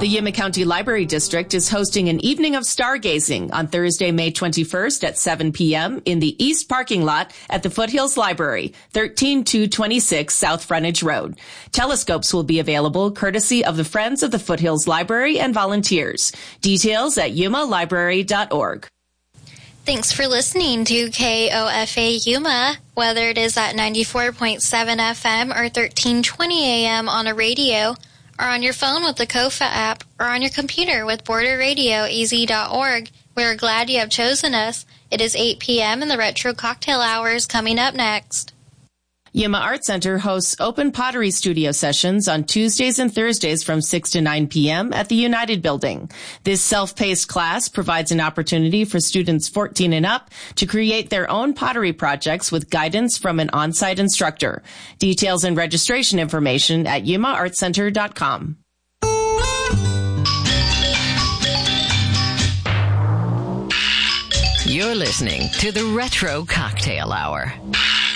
The Yuma County Library District is hosting an evening of stargazing on Thursday, May 21st at 7 p.m. in the East parking lot at the Foothills Library, 13226 South Frontage Road. Telescopes will be available courtesy of the Friends of the Foothills Library and volunteers. Details at yumalibrary.org. Thanks for listening to KOFA Yuma, whether it is at 94.7 FM or 1320 AM on a radio, or on your phone with the KOFA app, or on your computer with borderradioez.org. We're glad you have chosen us. It is 8 p.m. and the Retro Cocktail Hour is coming up next. Yuma Art Center hosts open pottery studio sessions on Tuesdays and Thursdays from 6 to 9 p.m. at the United Building. This self-paced class provides an opportunity for students 14 and up to create their own pottery projects with guidance from an on-site instructor. Details and registration information at yumaartcenter.com. You're listening to the Retro Cocktail Hour.